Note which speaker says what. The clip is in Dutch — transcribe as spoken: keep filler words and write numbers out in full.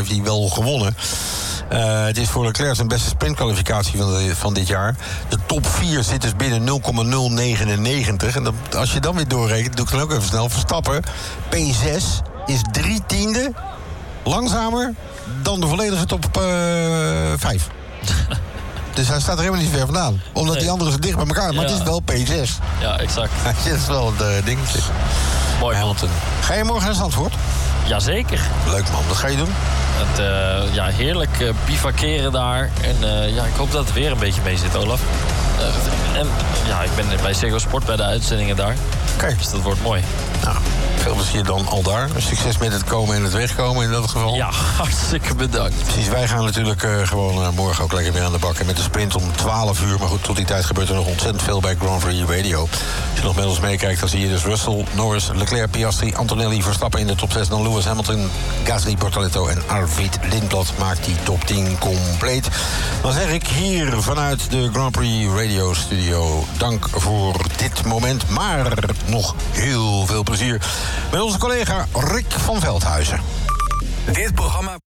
Speaker 1: heeft hij wel gewonnen. Uh, het is voor Leclerc zijn beste sprintkwalificatie van, de, van dit jaar. De top vier zit dus binnen nul komma nul negenennegentig. En dat, als je dan weer doorrekent, doe ik dan ook even snel. Verstappen, P zes, is drie tiende langzamer dan de volledige top uh, vijf. Dus hij staat er helemaal niet ver vandaan. Omdat nee. die anderen zo dicht bij elkaar. Maar ja. het is wel P zes.
Speaker 2: Ja, exact.
Speaker 1: Dat is wel het uh, dingetje.
Speaker 2: Mooi,
Speaker 1: Hamilton. Ga je morgen naar Zandvoort?
Speaker 2: Jazeker.
Speaker 1: Leuk man, wat ga je doen?
Speaker 2: Het, uh, ja, heerlijk uh, bivakeren daar. En uh, ja, ik hoop dat het weer een beetje mee zit, Olaf. Uh, en ja, ik ben bij Ziggo Sport bij de uitzendingen daar.
Speaker 1: Kijk.
Speaker 2: Dus dat wordt mooi.
Speaker 1: Nou, veel plezier dan al daar. Succes met het komen en het wegkomen in dat geval.
Speaker 2: Ja, hartstikke bedankt.
Speaker 1: Precies, wij gaan natuurlijk uh, gewoon uh, morgen ook lekker weer aan de bak. En met de sprint om twaalf uur. Maar goed, tot die tijd gebeurt er nog ontzettend veel bij Grand Prix Radio. Als je nog met ons meekijkt, dan zie je dus Russell, Norris, Leclerc, Piastri, Antonelli, Verstappen in de top zes. Dan Lewis Hamilton, Gasly, Bortoleto en Arvid Lindblad maakt die top tien compleet. Dan zeg ik hier vanuit de Grand Prix Radio Studio dank voor dit moment. Maar nog heel veel plezier met onze collega Rick van Veldhuizen.
Speaker 3: Dit programma